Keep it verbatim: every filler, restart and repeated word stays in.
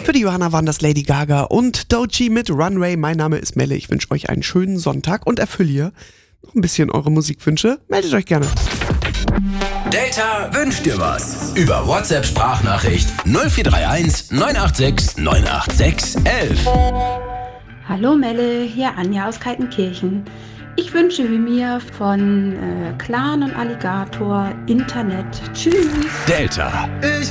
Für die Johanna waren das Lady Gaga und Doechii mit Runway. Mein Name ist Melle. Ich wünsche euch einen schönen Sonntag und erfülle hier noch ein bisschen eure Musikwünsche. Meldet euch gerne. Delta wünscht dir was. Über WhatsApp-Sprachnachricht null vier drei eins neun acht sechs neun acht sechs eins eins. Hallo Melle, hier Anja aus Kaltenkirchen. Ich wünsche mir von äh, Clan und Alligator Internet. Tschüss. Delta. Ich